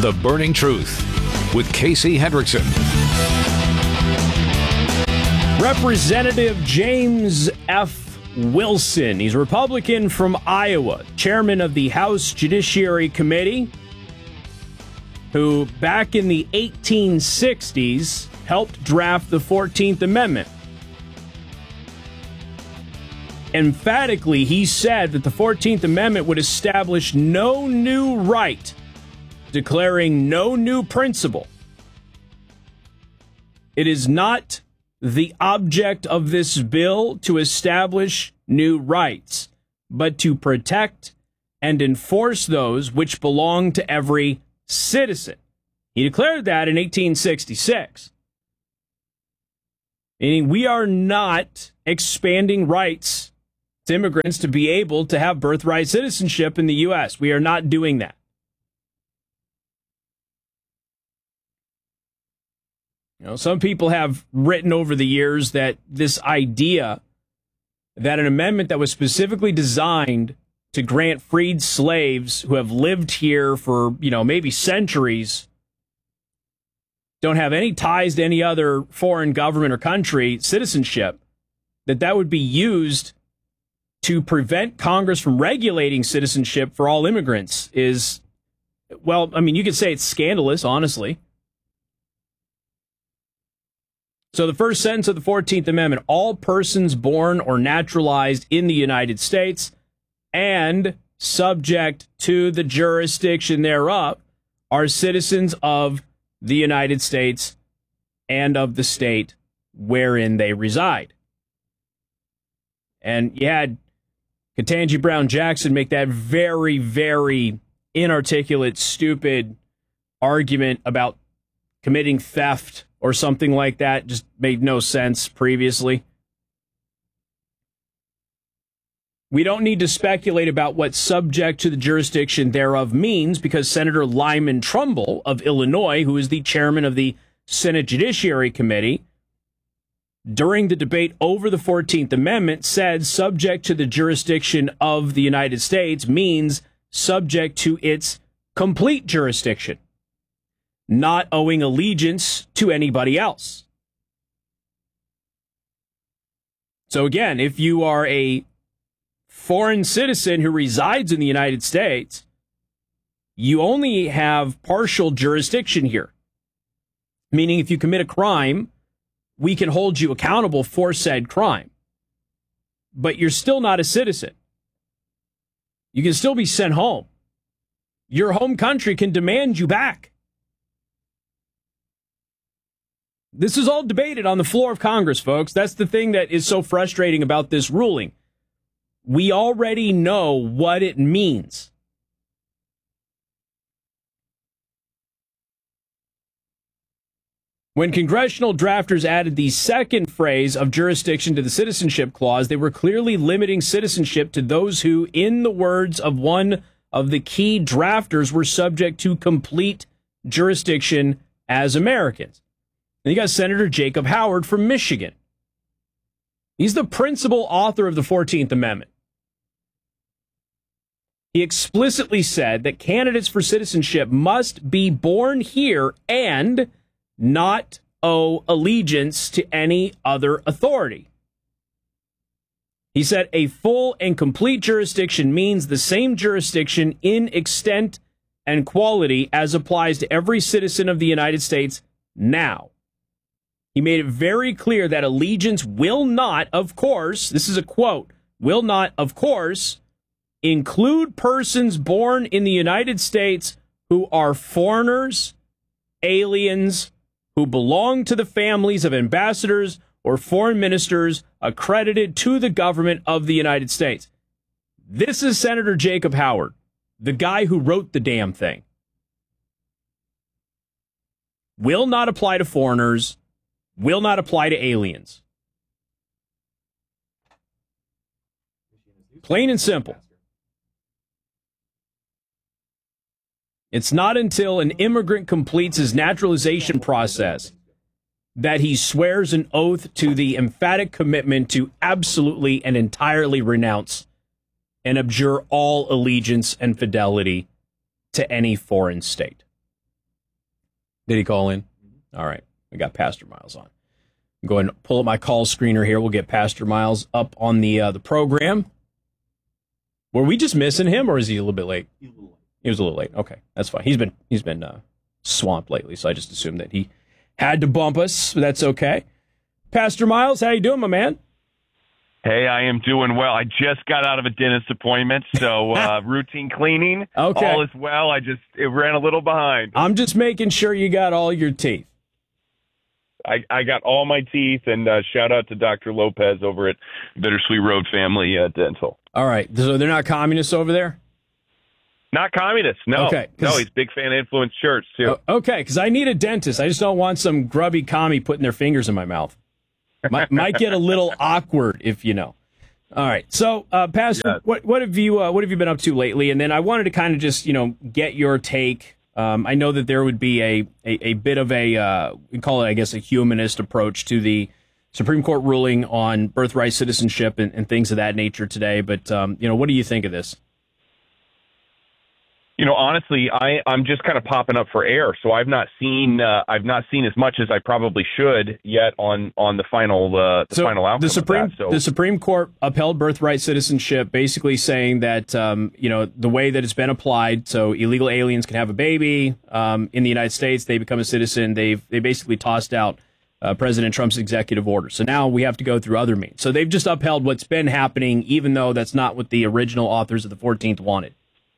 The Burning Truth with Casey Hendrickson. Representative James F. Wilson. He's a Republican from Iowa, chairman of the House Judiciary Committee, who back in the 1860s helped draft the 14th Amendment. Emphatically, he said that the 14th Amendment would establish no new right, declaring no new principle. It is not the object of this bill to establish new rights, but to protect and enforce those which belong to every citizen. He declared that in 1866. Meaning we are not expanding rights to immigrants to be able to have birthright citizenship in the U.S. We are not doing that. You know, some people have written over the years that this idea that an amendment that was specifically designed to grant freed slaves who have lived here for, maybe centuries, don't have any ties to any other foreign government or country citizenship, that would be used to prevent Congress from regulating citizenship for all immigrants is, you could say it's scandalous, honestly. So the first sentence of the 14th Amendment, all persons born or naturalized in the United States and subject to the jurisdiction thereof are citizens of the United States and of the state wherein they reside. And you had Ketanji Brown Jackson make that very, very inarticulate, stupid argument about committing theft or something like that. Just made no sense previously. We don't need to speculate about what subject to the jurisdiction thereof means, because Senator Lyman Trumbull of Illinois, who is the chairman of the Senate Judiciary Committee, during the debate over the 14th Amendment, said subject to the jurisdiction of the United States means subject to its complete jurisdiction, not owing allegiance to anybody else. So again, if you are a foreign citizen who resides in the United States, you only have partial jurisdiction here. Meaning if you commit a crime, we can hold you accountable for said crime. But you're still not a citizen. You can still be sent home. Your home country can demand you back. This is all debated on the floor of Congress, folks. That's the thing that is so frustrating about this ruling. We already know what it means. When congressional drafters added the second phrase of jurisdiction to the citizenship clause, they were clearly limiting citizenship to those who, in the words of one of the key drafters, were subject to complete jurisdiction as Americans. And you got Senator Jacob Howard from Michigan. He's the principal author of the 14th Amendment. He explicitly said that candidates for citizenship must be born here and not owe allegiance to any other authority. He said a full and complete jurisdiction means the same jurisdiction in extent and quality as applies to every citizen of the United States now. He made it very clear that allegiance will not, of course, this is a quote, will not, of course, include persons born in the United States who are foreigners, aliens, who belong to the families of ambassadors or foreign ministers accredited to the government of the United States. This is Senator Jacob Howard, the guy who wrote the damn thing. Will not apply to foreigners, will not apply to aliens. Plain and simple. It's not until an immigrant completes his naturalization process that he swears an oath to the emphatic commitment to absolutely and entirely renounce and abjure all allegiance and fidelity to any foreign state. Did he call in? All right. We got Pastor Miles on. Go ahead and pull up my call screener here. We'll get Pastor Miles up on the program. Were we just missing him, or is he a little bit late? He was a little late. Okay, that's fine. He's been swamped lately, so I just assumed that he had to bump us. But that's okay. Pastor Miles, how you doing, my man? Hey, I am doing well. I just got out of a dentist appointment, so routine cleaning. Okay. All is well. It ran a little behind. I'm just making sure you got all your teeth. I got all my teeth, and shout out to Dr. Lopez over at Bittersweet Road Family Dental. All right, so they're not communists over there? Not communists, no. Okay, no, he's a big fan of Influence Church, too. Okay, because I need a dentist. I just don't want some grubby commie putting their fingers in my mouth. Might get a little awkward, if you know. All right, so Pastor, yes. what have you been up to lately? And then I wanted to kind of just get your take. I know that there would be a bit of we call it, I guess, a humanist approach to the Supreme Court ruling on birthright citizenship and things of that nature today. But what do you think of this? Honestly, I'm just kind of popping up for air, so I've not seen as much as I probably should yet on the final final outcome. The Supreme Court upheld birthright citizenship, basically saying that the way that it's been applied, so illegal aliens can have a baby in the United States, they become a citizen. They basically tossed out President Trump's executive order. So now we have to go through other means. So they've just upheld what's been happening, even though that's not what the original authors of the 14th wanted.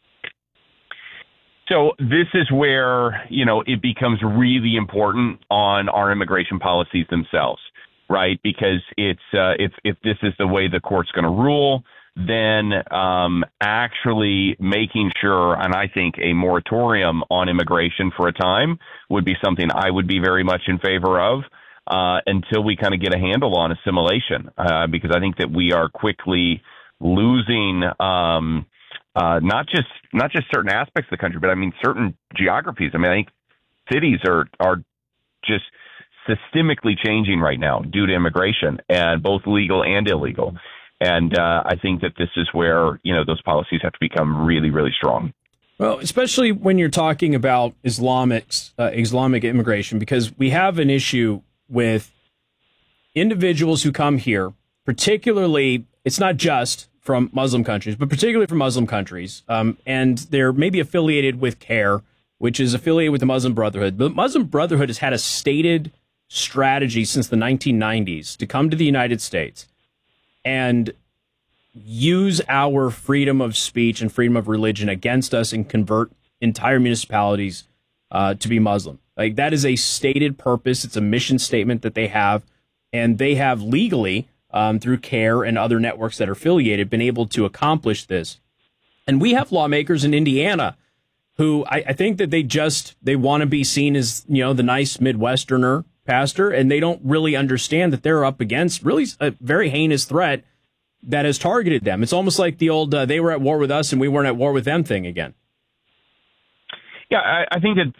So this is where, it becomes really important on our immigration policies themselves, right? Because if this is the way the court's going to rule, then actually making sure, and I think a moratorium on immigration for a time would be something I would be very much in favor of until we kind of get a handle on assimilation, because I think that we are quickly losing not just certain aspects of the country, but I mean certain geographies. I mean, I think cities are just systemically changing right now due to immigration, and both legal and illegal. And I think that this is where those policies have to become really, really strong. Well, especially when you're talking about Islamic immigration, because we have an issue with individuals who come here, particularly, it's not just from Muslim countries, but particularly from Muslim countries, and they're maybe affiliated with CARE, which is affiliated with the Muslim Brotherhood. The Muslim Brotherhood has had a stated strategy since the 1990s to come to the United States and use our freedom of speech and freedom of religion against us and convert entire municipalities to be Muslim. Like, that is a stated purpose. It's a mission statement that they have, and they have legally, through CARE and other networks that are affiliated, been able to accomplish this. And we have lawmakers in Indiana who I think that they want to be seen as, the nice Midwesterner pastor, and they don't really understand that they're up against really a very heinous threat that has targeted them. It's almost like the old they were at war with us and we weren't at war with them thing again. Yeah, I think that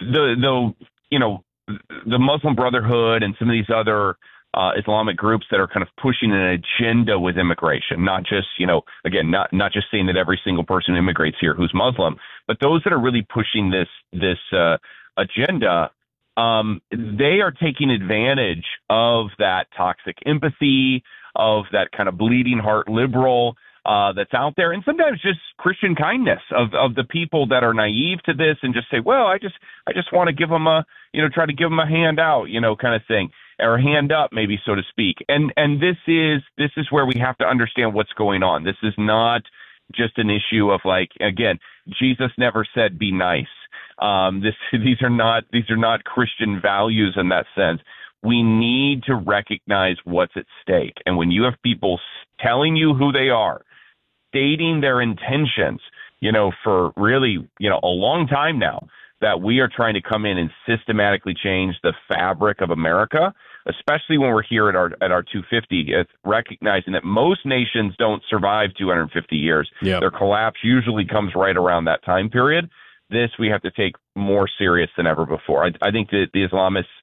the Muslim Brotherhood and some of these other Islamic groups that are kind of pushing an agenda with immigration, not just, again, not just saying that every single person who immigrates here who's Muslim, but those that are really pushing this agenda, they are taking advantage of that toxic empathy, of that kind of bleeding heart liberal that's out there, and sometimes just Christian kindness of the people that are naive to this and just say, well, I just want to give them try to give them a hand out, kind of thing. Or hand up, maybe, so to speak. And this is where we have to understand what's going on. This is not just an issue of, like, again, Jesus never said be nice. These are not Christian values in that sense. We need to recognize what's at stake. And when you have people telling you who they are, stating their intentions, for really, a long time now, that we are trying to come in and systematically change the fabric of America, especially when we're here at our 250, recognizing that most nations don't survive 250 years. Yep. Their collapse usually comes right around that time period. This we have to take more serious than ever before. I think that the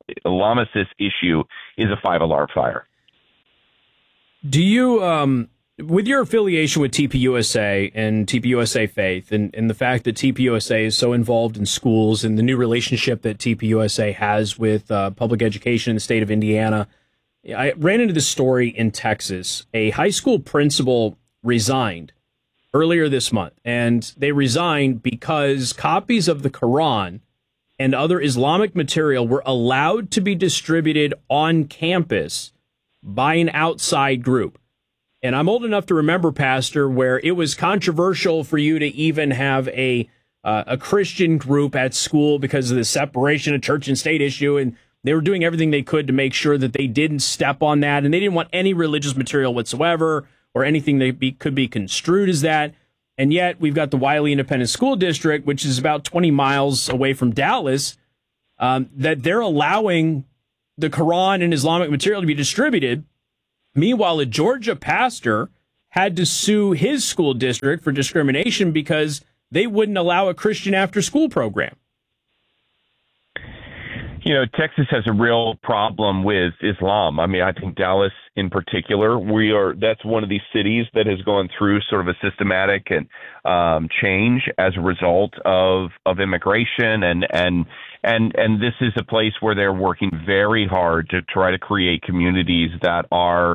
Islamicist issue is a 5-alarm fire. Do you, with your affiliation with TPUSA and TPUSA Faith, and the fact that TPUSA is so involved in schools and the new relationship that TPUSA has with public education in the state of Indiana, I ran into this story in Texas. A high school principal resigned earlier this month, and they resigned because copies of the Quran and other Islamic material were allowed to be distributed on campus by an outside group. And I'm old enough to remember, Pastor, where it was controversial for you to even have a Christian group at school because of the separation of church and state issue, and they were doing everything they could to make sure that they didn't step on that, and they didn't want any religious material whatsoever or anything that could be construed as that. And yet we've got the Wiley Independent School District, which is about 20 miles away from Dallas, that they're allowing the Quran and Islamic material to be distributed. Meanwhile, a Georgia pastor had to sue his school district for discrimination because they wouldn't allow a Christian after-school program. You know, Texas has a real problem with Islam. I mean, I think Dallas in particular, that's one of these cities that has gone through sort of a systematic and change as a result of immigration. And this is a place where they're working very hard to try to create communities that are